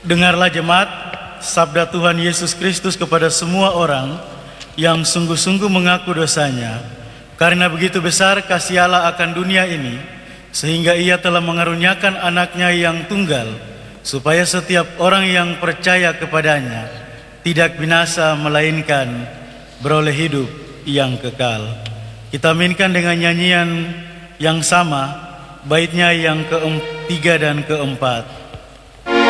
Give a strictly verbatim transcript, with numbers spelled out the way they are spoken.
Dengarlah jemaat, sabda Tuhan Yesus Kristus kepada semua orang yang sungguh-sungguh mengaku dosanya. Karena begitu besar kasih Allah akan dunia ini, sehingga Ia telah mengaruniakan anaknya yang tunggal, supaya setiap orang yang percaya kepadanya tidak binasa, melainkan beroleh hidup yang kekal. Kita aminkan dengan nyanyian yang sama, baitnya yang ketiga dan keempat.